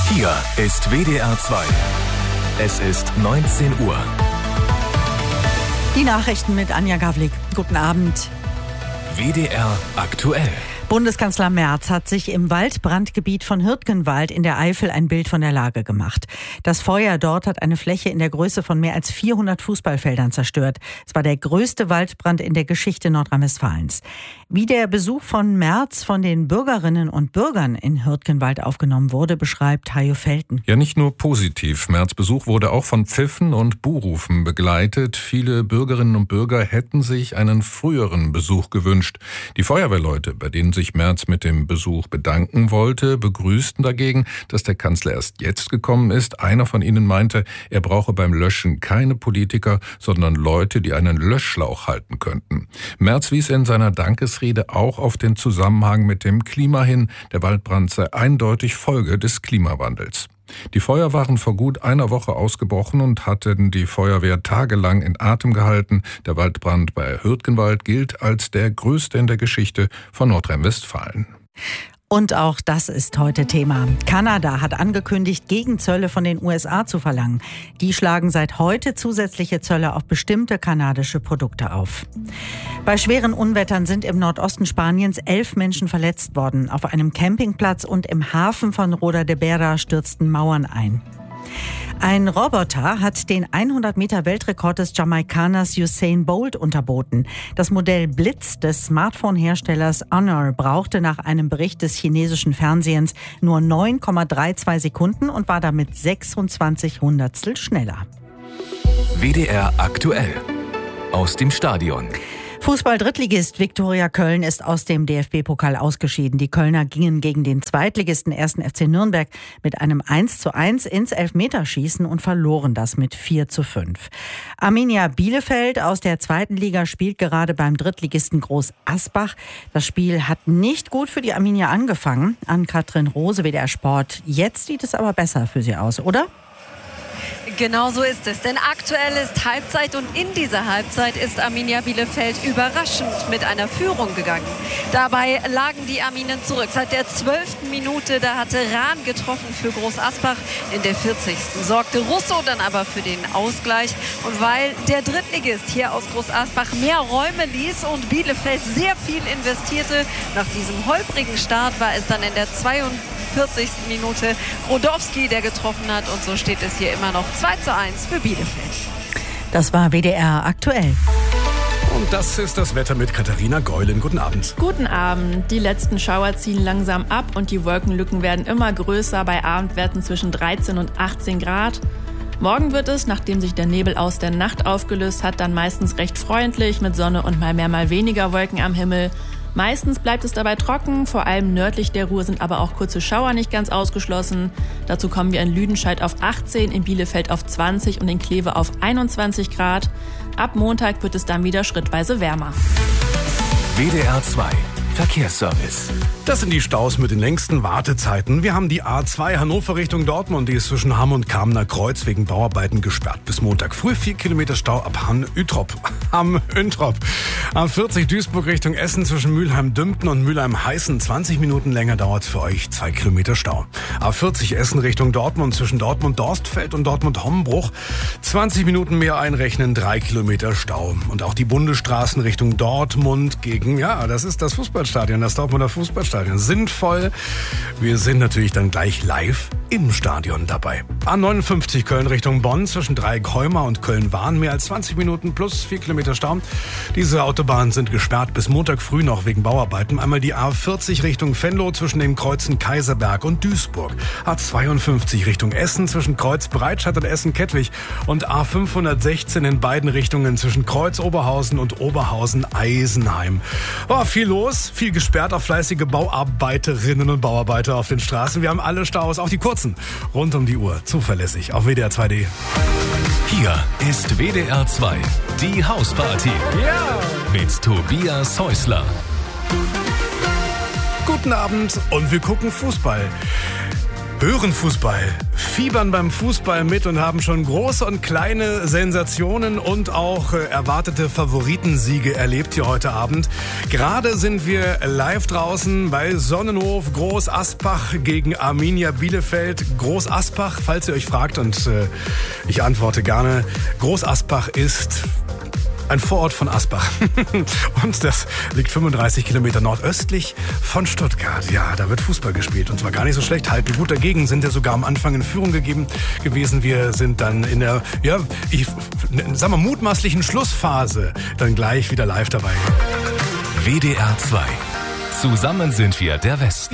Hier ist WDR 2. Es ist 19 Uhr. Die Nachrichten mit Anja Gawlik. Guten Abend. WDR aktuell. Bundeskanzler Merz hat sich im Waldbrandgebiet von Hürtgenwald in der Eifel ein Bild von der Lage gemacht. Das Feuer dort hat eine Fläche in der Größe von mehr als 400 Fußballfeldern zerstört. Es war der größte Waldbrand in der Geschichte Nordrhein-Westfalens. Wie der Besuch von Merz von den Bürgerinnen und Bürgern in Hürtgenwald aufgenommen wurde, beschreibt Hajo Felten. Ja, nicht nur positiv. Merz' Besuch wurde auch von Pfiffen und Buhrufen begleitet. Viele Bürgerinnen und Bürger hätten sich einen früheren Besuch gewünscht. Die Feuerwehrleute, bei denen sich Merz mit dem Besuch bedanken wollte, begrüßten dagegen, dass der Kanzler erst jetzt gekommen ist. Einer von ihnen meinte, er brauche beim Löschen keine Politiker, sondern Leute, die einen Löschschlauch halten könnten. Merz wies in seiner Dankesrede auch auf den Zusammenhang mit dem Klima hin. Der Waldbrand sei eindeutig Folge des Klimawandels. Die Feuer waren vor gut einer Woche ausgebrochen und hatten die Feuerwehr tagelang in Atem gehalten. Der Waldbrand bei Hürtgenwald gilt als der größte in der Geschichte von Nordrhein-Westfalen. Und auch das ist heute Thema. Kanada hat angekündigt, Gegenzölle von den USA zu verlangen. Die schlagen seit heute zusätzliche Zölle auf bestimmte kanadische Produkte auf. Bei schweren Unwettern sind im Nordosten Spaniens 11 Menschen verletzt worden. Auf einem Campingplatz und im Hafen von Roda de Berra stürzten Mauern ein. Ein Roboter hat den 100-Meter-Weltrekord des Jamaikaners Usain Bolt unterboten. Das Modell Blitz des Smartphone-Herstellers Honor brauchte nach einem Bericht des chinesischen Fernsehens nur 9,32 Sekunden und war damit 26 Hundertstel schneller. WDR aktuell. Aus dem Stadion. Fußball-Drittligist Viktoria Köln ist aus dem DFB-Pokal ausgeschieden. Die Kölner gingen gegen den Zweitligisten 1. FC Nürnberg mit einem 1:1 ins Elfmeterschießen und verloren das mit 4:5. Arminia Bielefeld aus der zweiten Liga spielt gerade beim Drittligisten Groß Asbach. Das Spiel hat nicht gut für die Arminia angefangen. Ann-Kathrin Rose, WDR Sport. Jetzt sieht es aber besser für sie aus, oder? Genau so ist es, denn aktuell ist Halbzeit und in dieser Halbzeit ist Arminia Bielefeld überraschend mit einer Führung gegangen. Dabei lagen die Arminen zurück. Seit der 12. Minute, da hatte Rahn getroffen für Groß Asbach. In der 40. sorgte Russo dann aber für den Ausgleich. Und weil der Drittligist hier aus Groß Asbach mehr Räume ließ und Bielefeld sehr viel investierte, nach diesem holprigen Start war es dann in der 42. Minute Rodowski, der getroffen hat. Und so steht es hier immer noch 2:1 für Bielefeld. Das war WDR aktuell. Und das ist das Wetter mit Katharina Geulen. Guten Abend. Guten Abend. Die letzten Schauer ziehen langsam ab und die Wolkenlücken werden immer größer bei Abendwerten zwischen 13 und 18 Grad. Morgen wird es, nachdem sich der Nebel aus der Nacht aufgelöst hat, dann meistens recht freundlich mit Sonne und mal mehr, mal weniger Wolken am Himmel. Meistens bleibt es dabei trocken, vor allem nördlich der Ruhr sind aber auch kurze Schauer nicht ganz ausgeschlossen. Dazu kommen wir in Lüdenscheid auf 18, in Bielefeld auf 20 und in Kleve auf 21 Grad. Ab Montag wird es dann wieder schrittweise wärmer. WDR 2 Verkehrsservice. Das sind die Staus mit den längsten Wartezeiten. Wir haben die A2 Hannover Richtung Dortmund. Die ist zwischen Hamm und Kamener Kreuz wegen Bauarbeiten gesperrt bis Montag früh. 4 Kilometer Stau ab Hamm-Üntrop. A40 Duisburg Richtung Essen zwischen Mülheim-Dümpten und Mülheim-Heißen. 20 Minuten länger dauert es für euch. 2 Kilometer Stau. A40 Essen Richtung Dortmund zwischen Dortmund-Dorstfeld und Dortmund-Hommbruch. 20 Minuten mehr einrechnen. 3 Kilometer Stau. Und auch die Bundesstraßen Richtung Dortmund gegen, das ist das Fußballstadion, das Dortmunder Fußballstadion. Sind voll. Wir sind natürlich dann gleich live im Stadion dabei. A59 Köln Richtung Bonn zwischen Dreieck-Heuma und Köln-Wahn. Mehr als 20 Minuten plus 4 Kilometer Stau. Diese Autobahnen sind gesperrt bis Montag früh noch wegen Bauarbeiten. Einmal die A40 Richtung Venlo zwischen den Kreuzen Kaiserberg und Duisburg. A52 Richtung Essen zwischen Kreuz Breitscheid und Essen-Kettwig. Und A516 in beiden Richtungen zwischen Kreuz Oberhausen und Oberhausen Eisenheim. Viel los, viel gesperrt, auch fleißige Bauarbeiterinnen und Bauarbeiter auf den Straßen. Wir haben alle Staus, auch die kurzen, rund um die Uhr. Zuverlässig auf WDR 2D. Hier ist WDR 2, die Hausparty. Ja! Mit Tobias Häusler. Guten Abend und wir gucken Fußball. hören Fußball, fiebern beim Fußball mit und haben schon große und kleine Sensationen und auch erwartete Favoritensiege erlebt hier heute Abend. Gerade sind wir live draußen bei Sonnenhof Groß Asbach gegen Arminia Bielefeld. Groß Asbach, falls ihr euch fragt, und ich antworte gerne, Groß Asbach ist ein Vorort von Asbach. Und das liegt 35 Kilometer nordöstlich von Stuttgart. Ja, da wird Fußball gespielt. Und zwar gar nicht so schlecht. Halten gut dagegen. Sind ja sogar am Anfang in Führung gewesen. Wir sind dann in der, mutmaßlichen Schlussphase dann gleich wieder live dabei. WDR 2. Zusammen sind wir der Westen.